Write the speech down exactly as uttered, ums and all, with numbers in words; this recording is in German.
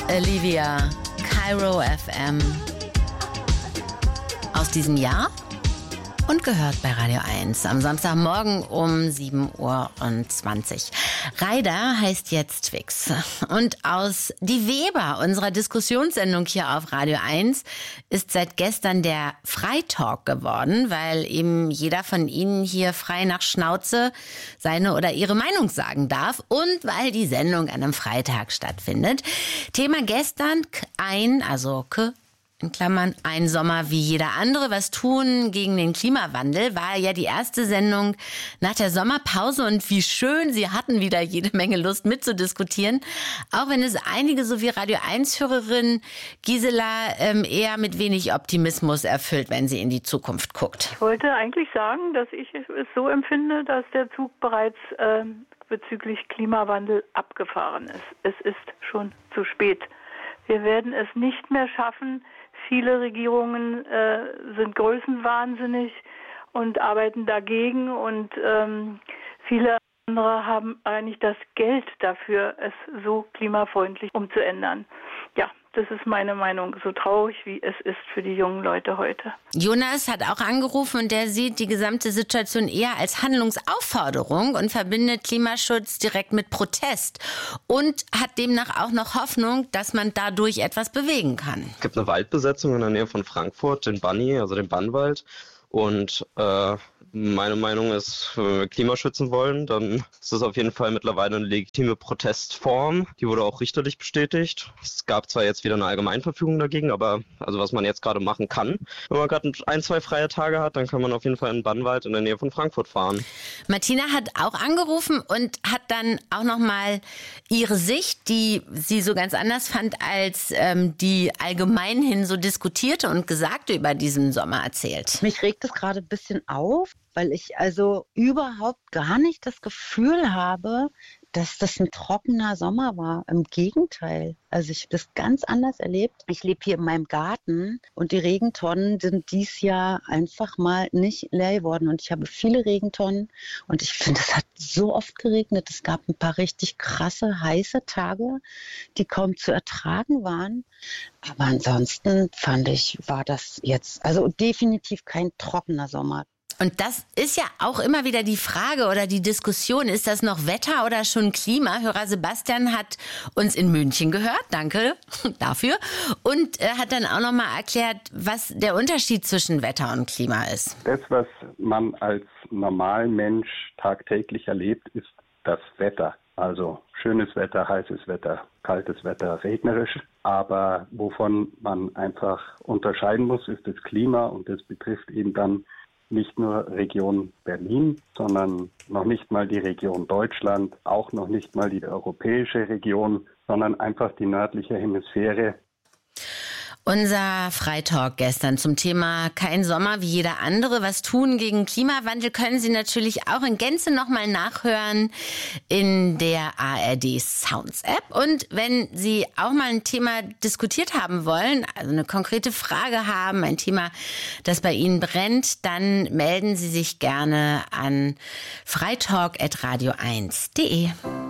Olivia, Cairo F M. Aus diesem Jahr und gehört bei Radio eins am Samstagmorgen um sieben Uhr zwanzig. Reider heißt jetzt Twix. Und aus Die Weber, unserer Diskussionssendung hier auf Radio eins, ist seit gestern der Freitalk geworden, weil eben jeder von Ihnen hier frei nach Schnauze seine oder ihre Meinung sagen darf und weil die Sendung an einem Freitag stattfindet. Thema gestern, ein, also K, in Klammern, ein Sommer wie jeder andere. Was tun gegen den Klimawandel? War ja die erste Sendung nach der Sommerpause und wie schön, Sie hatten wieder jede Menge Lust mitzudiskutieren. Auch wenn es einige, so wie Radio eins-Hörerin Gisela, ähm, eher mit wenig Optimismus erfüllt, wenn sie in die Zukunft guckt. Ich wollte eigentlich sagen, dass ich es so empfinde, dass der Zug bereits äh, bezüglich Klimawandel abgefahren ist. Es ist schon zu spät. Wir werden es nicht mehr schaffen. Viele Regierungen äh, sind größenwahnsinnig und arbeiten dagegen und ähm, viele andere haben eigentlich das Geld dafür, es so klimafreundlich umzuändern. Ja, das ist meine Meinung, so traurig wie es ist für die jungen Leute heute. Jonas hat auch angerufen und der sieht die gesamte Situation eher als Handlungsaufforderung und verbindet Klimaschutz direkt mit Protest und hat demnach auch noch Hoffnung, dass man dadurch etwas bewegen kann. Es gibt eine Waldbesetzung in der Nähe von Frankfurt, den Banni, also den Bannwald. Und äh, meine Meinung ist, wenn wir Klima schützen wollen, dann ist das auf jeden Fall mittlerweile eine legitime Protestform. Die wurde auch richterlich bestätigt. Es gab zwar jetzt wieder eine Allgemeinverfügung dagegen, aber also was man jetzt gerade machen kann, wenn man gerade ein, zwei freie Tage hat, dann kann man auf jeden Fall in den Bannwald in der Nähe von Frankfurt fahren. Martina hat auch angerufen und hat dann auch nochmal ihre Sicht, die sie so ganz anders fand, als ähm, die allgemein hin so diskutierte und gesagte über diesen Sommer erzählt. Mich regt es gerade ein bisschen auf, weil ich also überhaupt gar nicht das Gefühl habe, dass das ein trockener Sommer war. Im Gegenteil. Also ich habe das ganz anders erlebt. Ich lebe hier in meinem Garten und die Regentonnen sind dieses Jahr einfach mal nicht leer geworden. Und ich habe viele Regentonnen und ich finde, es hat so oft geregnet. Es gab ein paar richtig krasse, heiße Tage, die kaum zu ertragen waren. Aber ansonsten fand ich, war das jetzt also definitiv kein trockener Sommer. Und das ist ja auch immer wieder die Frage oder die Diskussion, ist das noch Wetter oder schon Klima? Hörer Sebastian hat uns in München gehört, danke dafür, und äh, hat dann auch nochmal erklärt, was der Unterschied zwischen Wetter und Klima ist. Das, was man als Normalmensch tagtäglich erlebt, ist das Wetter. Also schönes Wetter, heißes Wetter, kaltes Wetter, regnerisch. Aber wovon man einfach unterscheiden muss, ist das Klima und das betrifft eben dann nicht nur Region Berlin, sondern noch nicht mal die Region Deutschland, auch noch nicht mal die europäische Region, sondern einfach die nördliche Hemisphäre. Unser Freitalk gestern zum Thema Kein Sommer wie jeder andere. Was tun gegen Klimawandel können Sie natürlich auch in Gänze nochmal nachhören in der A R D Sounds App. Und wenn Sie auch mal ein Thema diskutiert haben wollen, also eine konkrete Frage haben, ein Thema, das bei Ihnen brennt, dann melden Sie sich gerne an freitalk at radio eins punkt de.